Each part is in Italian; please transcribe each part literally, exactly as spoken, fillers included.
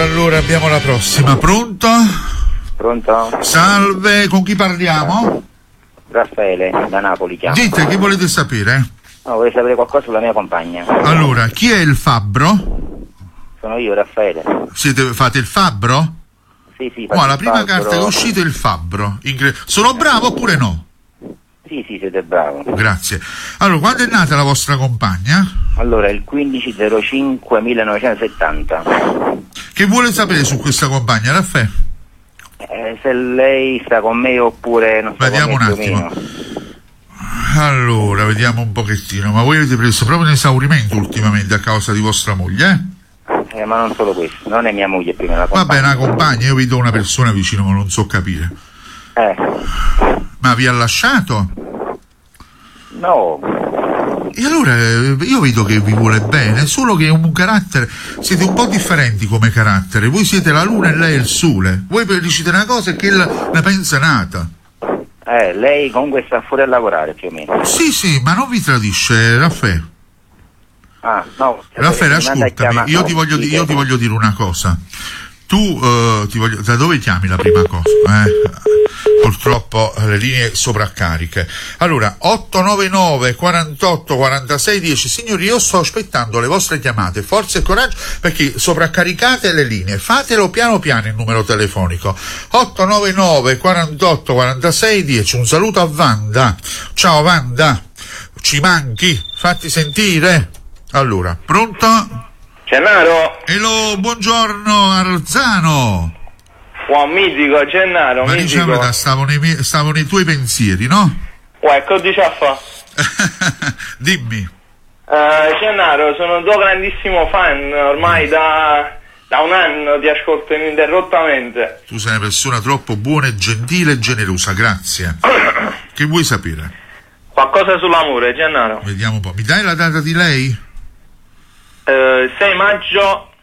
allora, allora abbiamo la prossima. Pronto? Pronto? Salve, con chi parliamo? Raffaele, da Napoli chiamo. Dite, che volete sapere? No, vorrei sapere qualcosa sulla mia compagna. Allora, chi è il fabbro? Sono io, Raffaele. Siete, fate il fabbro? Sì, sì. Oh, la prima fabbro. carta che è uscita è il fabbro. Incre- Sono bravo oppure no? Sì, sì, siete bravo. Grazie. Allora, quando è nata la vostra compagna? Allora, il quindici zero cinque millenovecentosettanta. Che vuole sapere su questa compagna, Raffaele? Eh, se lei sta con me oppure non sta Vediamo con me un più o attimo. meno. Allora, vediamo un pochettino. Ma voi avete preso proprio un esaurimento ultimamente a causa di vostra moglie, eh? Eh, ma non solo questo, non è mia moglie prima la compagna. Vabbè, una compagna, io vedo una persona vicino ma non so capire. Eh. Ma vi ha lasciato? No. E allora eh, io vedo che vi vuole bene, solo che è un carattere, siete un po' differenti come carattere. Voi siete la luna e lei è il sole. Voi dicete una cosa e che la, ne pensa nata. Eh, lei comunque sta fuori a lavorare più o meno. Sì, sì, ma non vi tradisce, Raffaele. Ah, no. Raffaele, mi manda a ascoltami, chiamare- io no, ti voglio, sì, di- io che- ti voglio dire una cosa. Tu, eh, ti voglio, da dove chiami la prima cosa? Eh? Purtroppo le linee sovraccariche. Allora, otto nove nove quarantotto quarantasei dieci. Signori, io sto aspettando le vostre chiamate, forza e coraggio, perché sovraccaricate le linee, fatelo piano piano il numero telefonico. otto nove nove quarantotto quarantasei dieci. Un saluto a Wanda. Ciao Wanda, ci manchi, fatti sentire. Allora, pronto? Gennaro, Hello, buongiorno Arzano. buon mitico Gennaro, Ma mitico. diciamo che stavo nei, miei- stavo nei tuoi pensieri, no? Uè, che dici a fa? Dimmi. Eh, Gennaro, sono tuo grandissimo fan, ormai da, da un anno ti ascolto ininterrottamente. Tu sei una persona troppo buona e gentile e generosa, grazie. Che vuoi sapere? Qualcosa sull'amore, Gennaro. Vediamo un po'. Mi dai la data di lei? Eh, sei maggio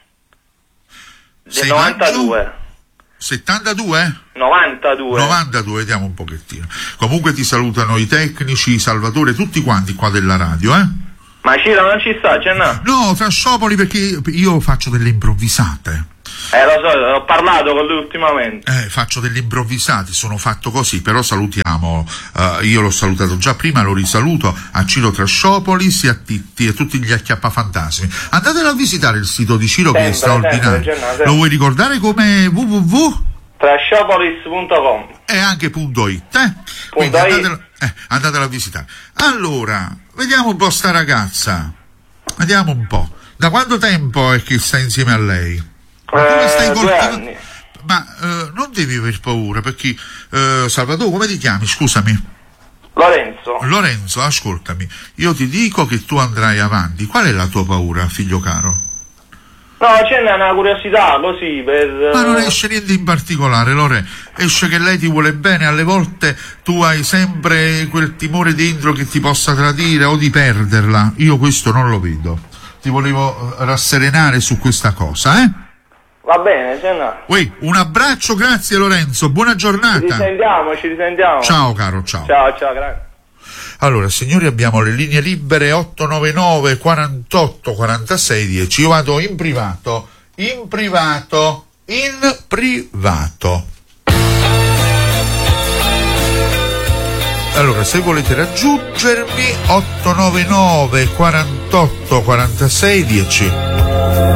del sei novantadue. maggio? settantadue? novantadue. novantadue, vediamo un pochettino. Comunque ti salutano i tecnici, Salvatore, tutti quanti qua della radio, eh? Ma Ciro non ci sta, Gennaro? No, tra sciopoli, perché io faccio delle improvvisate. Eh, lo so, ho parlato con lui ultimamente. Eh, faccio degli improvvisati, sono fatto così, però salutiamo, uh, io l'ho salutato già prima, lo risaluto a Ciro Trasciopolis e a Titti e tutti gli acchiappafantasmi. Andatelo a visitare il sito di Ciro, Sempre, che è straordinario. sempre, sempre. Lo vuoi ricordare come www? Trasciopolis punto com. E anche punto it, eh? Quindi Punto it. andatelo, eh, andatelo a visitare. Allora, vediamo un po' sta ragazza, vediamo un po'. Da quanto tempo è che sta insieme a lei? Ma come Eh, stai due coltivando? anni. Ma eh, non devi aver paura, perché eh, Salvatore, come ti chiami? Scusami. Lorenzo. Lorenzo, ascoltami, io ti dico che tu andrai avanti. Qual è la tua paura, figlio caro? No, c'è una curiosità così per... Ma non esce niente in particolare, Lore. Esce che lei ti vuole bene, alle volte tu hai sempre quel timore dentro che ti possa tradire o di perderla. Io questo non lo vedo. Ti volevo rasserenare su questa cosa, eh? Va bene, Gennaro. Uè, un abbraccio, grazie Lorenzo, buona Ci giornata. risentiamo, ci risentiamo. Ciao caro, ciao. Ciao, ciao, grazie. Allora, signori, abbiamo le linee libere otto nove nove quarantotto quarantasei dieci. Io vado in privato, in privato, in privato. Allora, se volete raggiungermi, otto nove nove quarantotto quarantasei dieci.